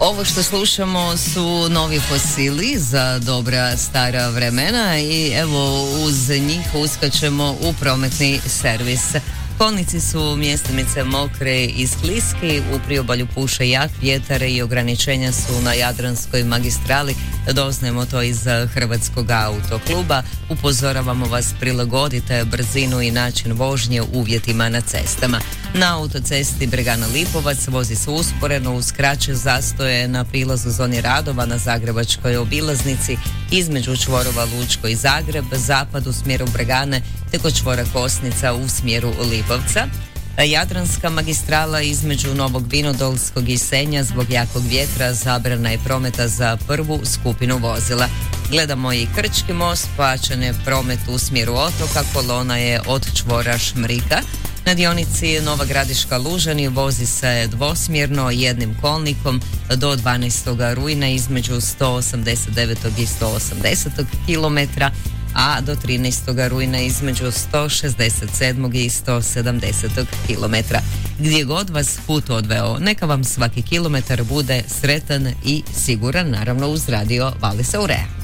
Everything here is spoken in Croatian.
Ovo što slušamo su novi fosili za dobra stara vremena i evo uz njih uskačemo u prometni servis. Kolnici su mjestimice mokre i skliski, u priobalju puše jak vjetar i ograničenja su na Jadranskoj magistrali. Doznajemo to iz Hrvatskog autokluba. Upozoravamo vas, prilagodite brzinu i način vožnje uvjetima na cestama. Na autocesti Bregana-Lipovac vozi se usporeno uz kraće zastoje na prilazu zoni radova na Zagrebačkoj obilaznici između čvorova Lučko i Zagreb, zapad u smjeru Bregane te kod čvora Kosnica u smjeru Lipovca. Jadranska magistrala između Novog Vinodolskog i Senja zbog jakog vjetra zabrana je prometa za prvu skupinu vozila. Gledamo i Krčki most, pojačan je promet u smjeru otoka, kolona je od čvora Šmrika. Na dionici Nova Gradiška-Lužani vozi se dvosmjerno jednim kolnikom do 12. rujna između 189. i 180. km, a do 13. rujna između 167. i 170. km. Gdje god vas put odveo, neka vam svaki kilometar bude sretan i siguran, naravno uz radio Vallis Aurea.